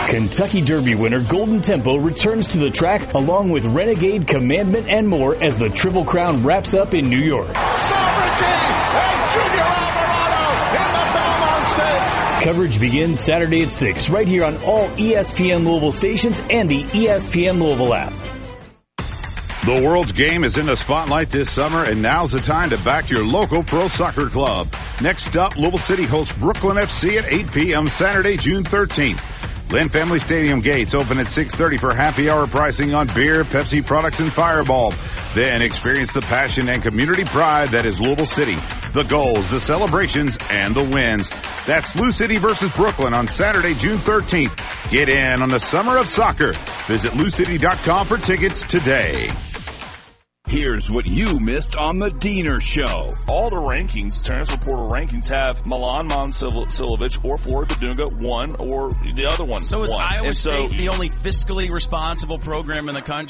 Kentucky Derby winner Golden Tempo returns to the track along with Renegade, Commandment, and more as the Triple Crown wraps up in New York. Sovereignty and Junior Alvarado in the Belmont Stakes. Coverage begins Saturday at 6 right here on all ESPN Louisville stations and the ESPN Louisville app. The World's Game is in the spotlight this summer, and now's the time to back your local pro soccer club. Next up, Louisville City hosts Brooklyn FC at 8 p.m. Saturday, June 13th. Lynn Family Stadium gates open at 6:30 for happy hour pricing on beer, Pepsi products, and Fireball. Then experience the passion and community pride that is Louisville City. The goals, the celebrations, and the wins. That's Lou City versus Brooklyn on Saturday, June 13th. Get in on the summer of soccer. Visit LouCity.com for tickets today. Here's what you missed on the Diener Show. All the rankings, transfer portal rankings, have Milan Momcilovic or Florida Dunga one or the other one. So is one. Iowa State the only fiscally responsible program in the country?